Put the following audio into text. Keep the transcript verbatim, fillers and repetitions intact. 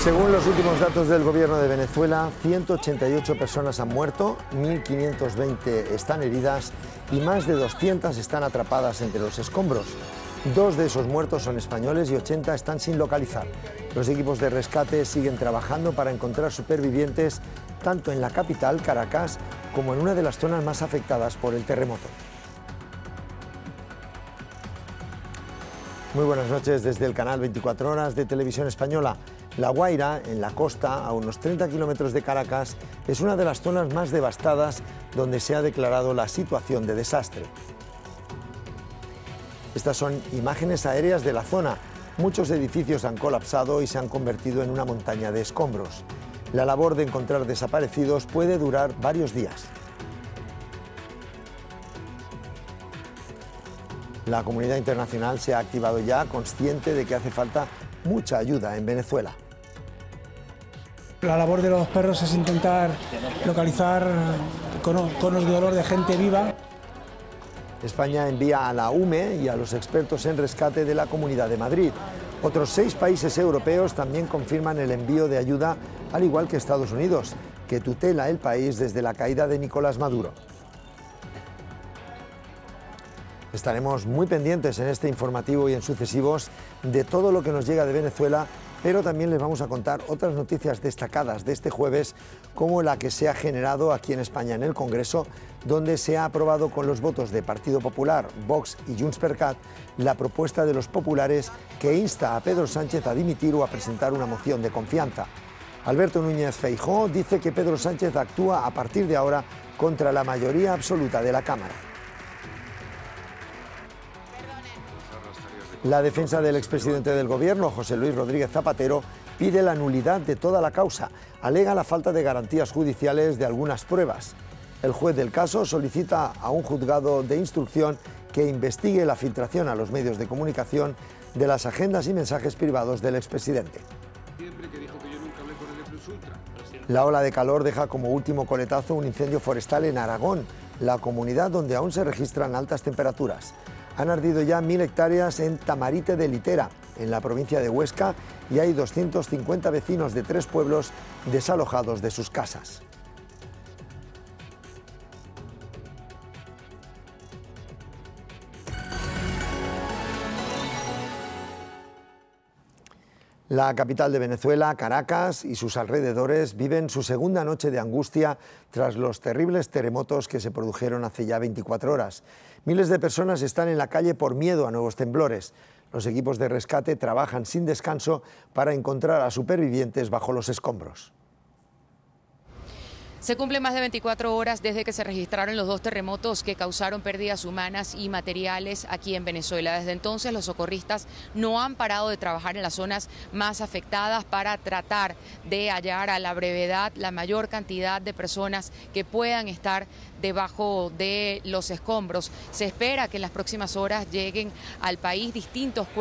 Según los últimos datos del gobierno de Venezuela, ciento ochenta y ocho personas han muerto, mil quinientas veinte están heridas y más de doscientas están atrapadas entre los escombros. Dos de esos muertos son españoles y ochenta están sin localizar. Los equipos de rescate siguen trabajando para encontrar supervivientes tanto en la capital, Caracas, como en una de las zonas más afectadas por el terremoto. Muy buenas noches desde el canal veinticuatro horas de Televisión Española. La Guaira, en la costa, a unos treinta kilómetros de Caracas, es una de las zonas más devastadas donde se ha declarado la situación de desastre. Estas son imágenes aéreas de la zona. Muchos edificios han colapsado y se han convertido en una montaña de escombros. La labor de encontrar desaparecidos puede durar varios días. La comunidad internacional se ha activado ya, consciente de que hace falta mucha ayuda en Venezuela. La labor de los perros es intentar localizar conos de olor de gente viva. España envía a la U M E y a los expertos en rescate de la Comunidad de Madrid. Otros seis países europeos también confirman el envío de ayuda, al igual que Estados Unidos, que tutela el país desde la caída de Nicolás Maduro. Estaremos muy pendientes en este informativo y en sucesivos de todo lo que nos llega de Venezuela, pero también les vamos a contar otras noticias destacadas de este jueves, como la que se ha generado aquí en España en el Congreso, donde se ha aprobado con los votos de Partido Popular, Vox y Junts per Cat la propuesta de los populares que insta a Pedro Sánchez a dimitir o a presentar una moción de confianza. Alberto Núñez Feijóo dice que Pedro Sánchez actúa a partir de ahora contra la mayoría absoluta de la Cámara. La defensa del expresidente del Gobierno, José Luis Rodríguez Zapatero, pide la nulidad de toda la causa. Alega la falta de garantías judiciales de algunas pruebas. El juez del caso solicita a un juzgado de instrucción que investigue la filtración a los medios de comunicación de las agendas y mensajes privados del expresidente. La ola de calor deja como último coletazo un incendio forestal en Aragón, la comunidad donde aún se registran altas temperaturas. Han ardido ya mil hectáreas en Tamarite de Litera, en la provincia de Huesca, y hay doscientos cincuenta vecinos de tres pueblos desalojados de sus casas. La capital de Venezuela, Caracas, y sus alrededores viven su segunda noche de angustia tras los terribles terremotos que se produjeron hace ya veinticuatro horas. Miles de personas están en la calle por miedo a nuevos temblores. Los equipos de rescate trabajan sin descanso para encontrar a supervivientes bajo los escombros. Se cumplen más de veinticuatro horas desde que se registraron los dos terremotos que causaron pérdidas humanas y materiales aquí en Venezuela. Desde entonces los socorristas no han parado de trabajar en las zonas más afectadas para tratar de hallar a la brevedad la mayor cantidad de personas que puedan estar debajo de los escombros. Se espera que en las próximas horas lleguen al país distintos cuerpos